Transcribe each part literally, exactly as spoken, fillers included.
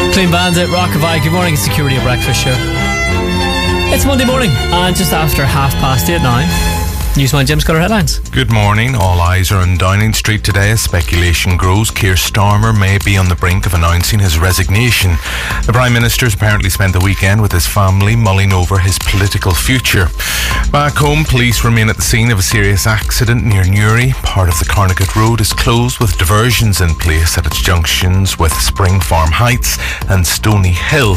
Clean Bandit, Rockavai. Good morning, it's the Security Breakfast Show. It's Monday morning, and just after half past eight now. Newsman Jim's got our headlines. Good morning. All eyes are on Downing Street today as speculation grows. Keir Starmer may be on the brink of announcing his resignation. The Prime Minister's apparently spent the weekend with his family mulling over his political future. Back home, police remain at the scene of a serious accident near Newry. Part of the Carnegie Road is closed with diversions in place at its junctions with Spring Farm Heights and Stony Hill.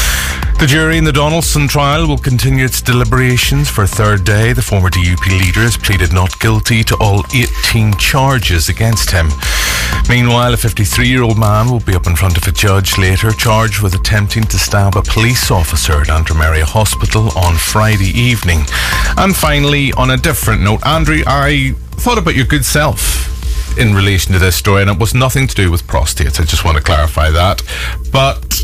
The jury in the Donaldson trial will continue its deliberations for a third day. The former D U P leader has pleaded not guilty to all eighteen charges against him. Meanwhile, a fifty-three-year-old man will be up in front of a judge later, charged with attempting to stab a police officer at Andrew Hospital on Friday evening. And finally, on a different note, Andrew, I thought about your good self in relation to this story, and it was nothing to do with prostates. I just want to clarify that. But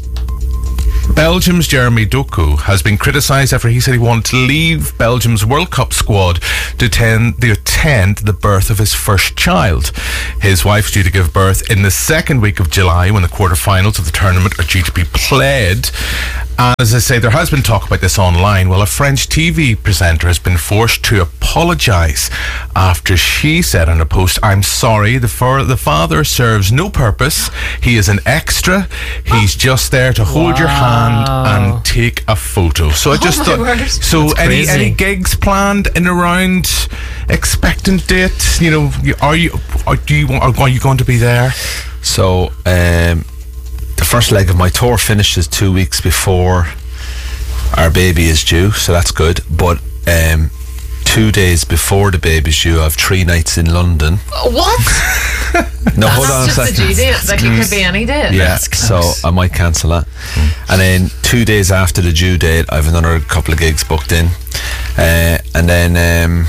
Belgium's Jeremy Doku has been criticised after he said he wanted to leave Belgium's World Cup squad to attend, to attend the birth of his first child. His wife's due to give birth in the second week of July, when the quarterfinals of the tournament are due to be played. And as I say, there has been talk about this online. Well, a French T V presenter has been forced to apologise after she said on a post, "I'm sorry, the, for- the father serves no purpose. He is an extra. He's just there to hold wow. your hand and take a photo." So I just oh thought, word. so That's any crazy. any gigs planned in around expectant date? You know, are you are, do you are you going to be there? So, um... the first leg of my tour finishes two weeks before our baby is due, so that's good. But um, two days before the baby's due, I have three nights in London. What? No, That's hold on a just second. the due date. Like it could be any day. Yeah, so I might cancel that. Mm. And then two days after the due date, I have another couple of gigs booked in. Uh, and then, um,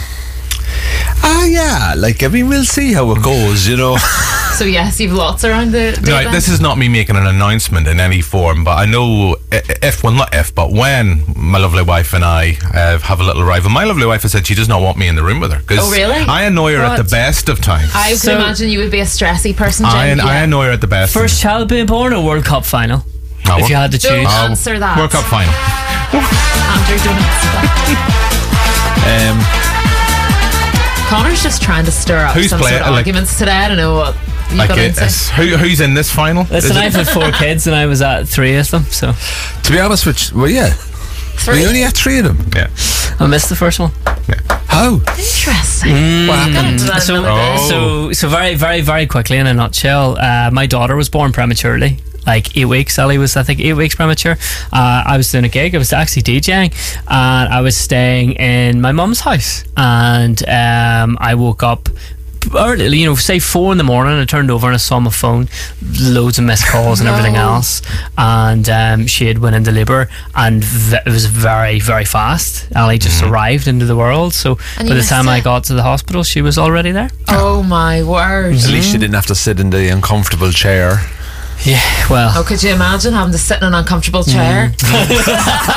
ah, yeah, like, I mean, we'll see how it goes, you know. So yes, you've lots around the, the Right, event. this is not me making an announcement in any form, but I know if, well, not if, but when my lovely wife and I uh, have a little rival, my lovely wife has said she does not want me in the room with her. Oh, really? I annoy her What? at the best of times. I So- can imagine you would be a stressy person, Jim. I, yeah. I annoy her at the best. First child being born or World Cup final? No, if you had to Don't choose. answer that. World Cup final. Andrew, don't answer that. Um, Connor's just trying to stir up Who's some playing- sort of like- arguments today. I don't know what you Like got it, into. it's- who, who's in this final? Listen, Is it- I've had four kids and I was at three of them, so to be honest with you, well, yeah. Three. We only had three of them. Yeah. I missed the first one. How? Interesting. What Got happened? into that So, another day. Oh. so, so very, very, very quickly in a nutshell, uh, my daughter was born prematurely. Like eight weeks. Ellie was, I think, eight weeks premature. Uh, I was doing a gig. I was actually DJing, and I was staying in my mum's house. And um, I woke up early, you know, say four in the morning. I turned over and I saw my phone, loads of missed calls and everything No. else. And um, she had went into labour, and v- it was very, very fast. Ellie just arrived into the world. So And by you the time missed I it. got to the hospital, she was already there. Oh my word. At least you didn't have to sit in the uncomfortable chair. Yeah, well. Oh, could you imagine having to sit in an uncomfortable chair?